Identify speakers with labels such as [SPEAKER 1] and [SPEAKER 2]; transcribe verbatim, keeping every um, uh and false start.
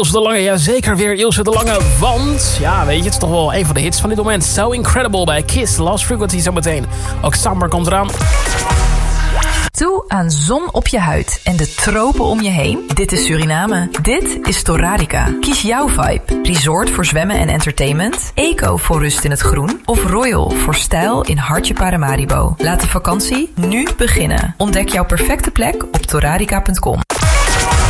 [SPEAKER 1] Ilse de Lange. Ja, zeker weer Ilse de Lange. Want, ja, weet je, het is toch wel een van de hits van dit moment. So Incredible bij Kiss. Lost Frequency zometeen. Ook Summer komt eraan.
[SPEAKER 2] Toe aan zon op je huid en de tropen om je heen? Dit is Suriname. Dit is Torarica. Kies jouw vibe. Resort voor zwemmen en entertainment. Eco voor rust in het groen. Of Royal voor stijl in hartje Paramaribo. Laat de vakantie nu beginnen. Ontdek jouw perfecte plek op torarica punt com.